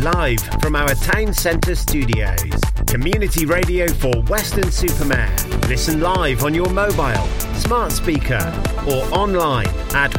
live from our town centre studios. Community radio for Weston-super-Mare. Listen live on your mobile, smart speaker or online at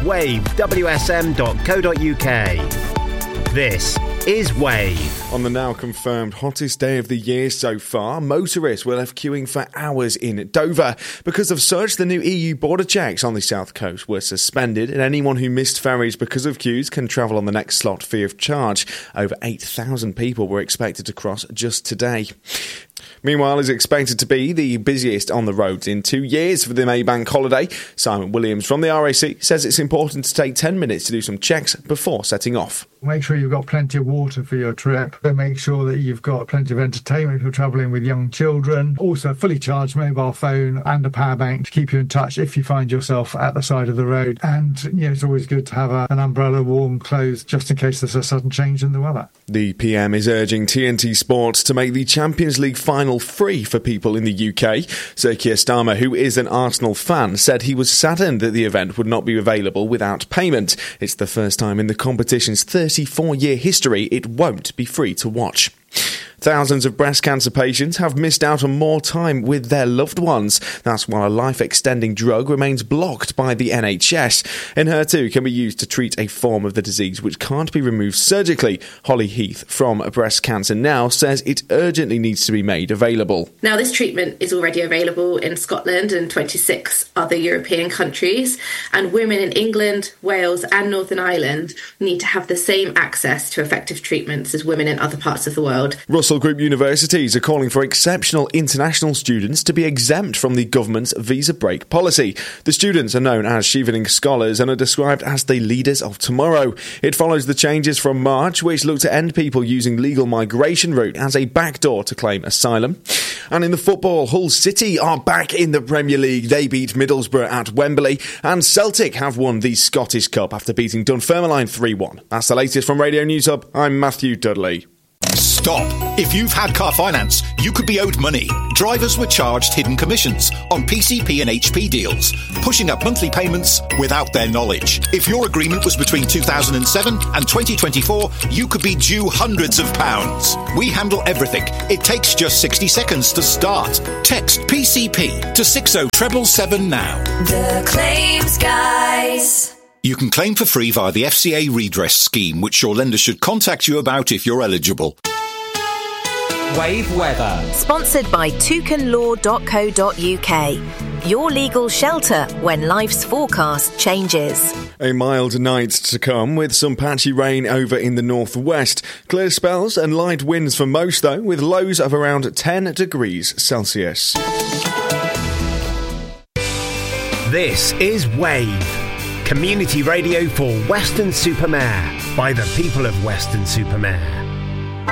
wavewsm.co.uk. This is Wave. On the now confirmed hottest day of the year so far, motorists will have queuing for hours in Dover. Because of such, the new EU border checks on the south coast were suspended, and anyone who missed ferries because of queues can travel on the next slot free of charge. Over 8,000 people were expected to cross just today. Meanwhile, it's expected to be the busiest on the roads in 2 years for the Maybank holiday. Simon Williams from the RAC says it's important to take 10 minutes to do some checks before setting off. Make sure you've got plenty of water for your trip. Make sure that you've got plenty of entertainment if you're travelling with young children. Also, a fully charged mobile phone and a power bank to keep you in touch if you find yourself at the side of the road. And, it's always good to have an umbrella, warm clothes, just in case there's a sudden change in the weather. The PM is urging TNT Sports to make the Champions League final free for people in the UK. Sir Keir Starmer, who is an Arsenal fan, said he was saddened that the event would not be available without payment. It's the first time in the competition's 34-year history it won't be free to watch. Thousands of breast cancer patients have missed out on more time with their loved ones. That's while a life-extending drug remains blocked by the NHS. Enhertu can be used to treat a form of the disease which can't be removed surgically. Holly Heath from Breast Cancer Now says it urgently needs to be made available. Now, this treatment is already available in Scotland and 26 other European countries, and women in England, Wales and Northern Ireland need to have the same access to effective treatments as women in other parts of the world. Russell Group universities are calling for exceptional international students to be exempt from the government's visa break policy. The students are known as Chevening Scholars and are described as the leaders of tomorrow. It follows the changes from March, which look to end people using legal migration route as a backdoor to claim asylum. And in the football, Hull City are back in the Premier League. They beat Middlesbrough at Wembley, and Celtic have won the Scottish Cup after beating Dunfermline 3-1. That's the latest from Radio News Hub. I'm Matthew Dudley. Stop. If you've had car finance, you could be owed money. Drivers were charged hidden commissions on PCP and HP deals, pushing up monthly payments without their knowledge. If your agreement was between 2007 and 2024, you could be due hundreds of pounds. We handle everything. It takes just 60 seconds to start. Text PCP to 60777 now. The Claims Guys. You can claim for free via the FCA redress scheme, which your lender should contact you about if you're eligible. Wave Weather. Sponsored by toucanlaw.co.uk. Your legal shelter when life's forecast changes. A mild night to come with some patchy rain over in the northwest. Clear spells and light winds for most though, with lows of around 10 degrees Celsius. This is Wave. Community radio for Weston-super-Mare by the people of Weston-super-Mare.